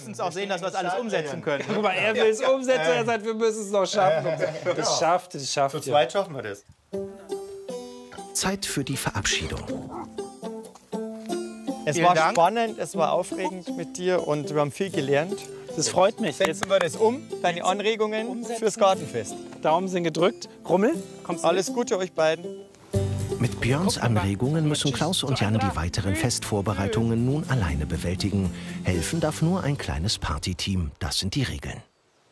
müssen es auch sehen, dass wir es alles umsetzen können. Guck mal, er will es umsetzen, er sagt, wir müssen es noch schaffen. Das schafft. Zu zweit schaffen wir das. Zeit für die Verabschiedung. Es Vielen war Dank. spannend, es war aufregend mit dir und wir haben viel gelernt. Das freut mich. Setzen wir das um, deine Anregungen fürs Gartenfest. Daumen sind gedrückt. Rummel, kommst du mit? Alles Gute euch beiden. Mit Björns Anregungen müssen Klaus und Jan die weiteren Festvorbereitungen nun alleine bewältigen. Helfen darf nur ein kleines Partyteam. Das sind die Regeln.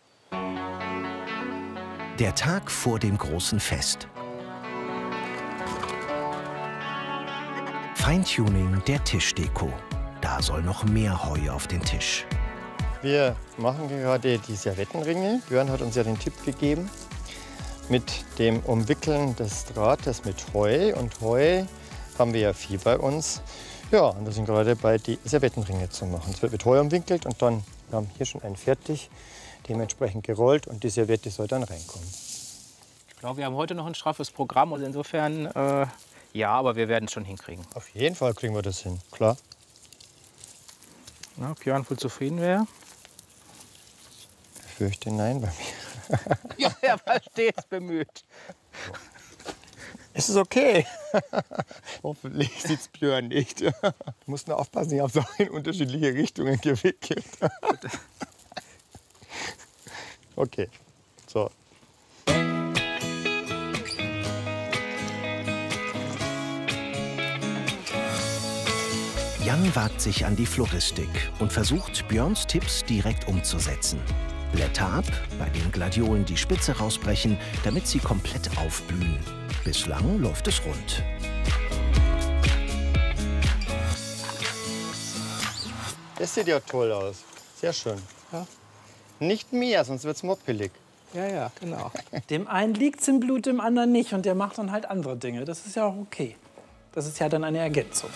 Der Tag vor dem großen Fest. Feintuning der Tischdeko. Da soll noch mehr Heu auf den Tisch. Wir machen gerade die Servettenringe. Björn hat uns ja den Tipp gegeben mit dem Umwickeln des Drahtes mit Heu. Und Heu haben wir ja viel bei uns. Ja, und wir sind gerade bei, die Servettenringe zu machen. Es wird mit Heu umwickelt und dann, wir haben hier schon einen fertig, dementsprechend gerollt und die Serviette soll dann reinkommen. Ich glaube, wir haben heute noch ein straffes Programm. Also insofern, ja, aber wir werden es schon hinkriegen. Auf jeden Fall kriegen wir das hin, klar. Ja, Björn wohl zufrieden wäre. Ich fürchte nein bei mir. Ja, er war stets bemüht. Es ist okay. Hoffentlich sieht es Björn nicht. Du musst nur aufpassen, ich habe es auch in unterschiedliche Richtungen gewickelt. Okay, so. Jan wagt sich an die Floristik und versucht, Björns Tipps direkt umzusetzen. Blätter ab, bei den Gladiolen die Spitze rausbrechen, damit sie komplett aufblühen. Bislang läuft es rund. Das sieht ja toll aus. Sehr schön. Ja. Nicht mehr, sonst wird es moppelig. Ja, genau. Dem einen liegt es im Blut, dem anderen nicht. Und der macht dann halt andere Dinge. Das ist ja auch okay. Das ist ja dann eine Ergänzung.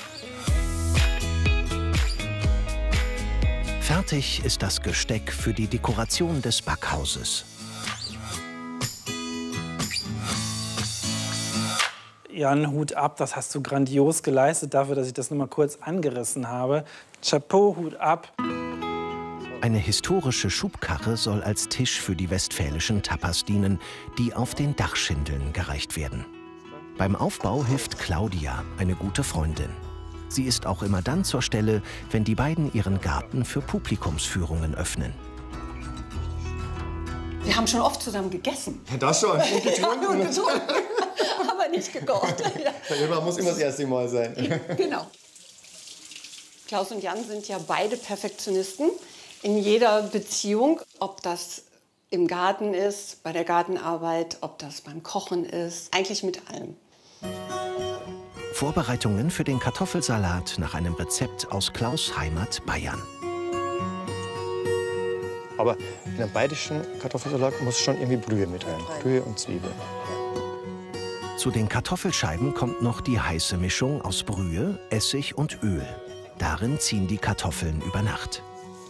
Fertig ist das Gesteck für die Dekoration des Backhauses. Jan, Hut ab, das hast du grandios geleistet, dafür, dass ich das nur mal kurz angerissen habe. Chapeau, Hut ab. Eine historische Schubkarre soll als Tisch für die westfälischen Tapas dienen, die auf den Dachschindeln gereicht werden. Beim Aufbau hilft Claudia, eine gute Freundin. Sie ist auch immer dann zur Stelle, wenn die beiden ihren Garten für Publikumsführungen öffnen. Wir haben schon oft zusammen gegessen. Ja, das schon. Und getrunken. Und getrunken. Aber nicht gekocht. Ja. Muss immer das erste Mal sein. Genau. Klaus und Jan sind ja beide Perfektionisten in jeder Beziehung, ob das im Garten ist, bei der Gartenarbeit, ob das beim Kochen ist, eigentlich mit allem. Vorbereitungen für den Kartoffelsalat nach einem Rezept aus Klaus' Heimat Bayern. Aber in einem bayerischen Kartoffelsalat muss schon irgendwie Brühe mit rein. Brühe und Zwiebeln. Zu den Kartoffelscheiben kommt noch die heiße Mischung aus Brühe, Essig und Öl. Darin ziehen die Kartoffeln über Nacht.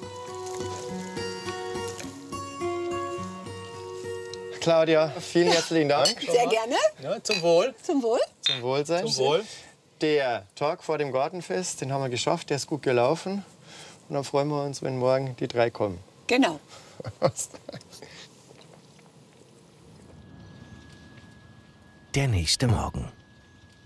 Claudia, vielen herzlichen Dank. Sehr gerne. Ja, zum Wohl. Zum Wohl. Zum Wohlsein. Zum Wohl. Der Tag vor dem Gartenfest, den haben wir geschafft, der ist gut gelaufen. Und dann freuen wir uns, wenn morgen die 3 kommen. Genau. Der nächste Morgen.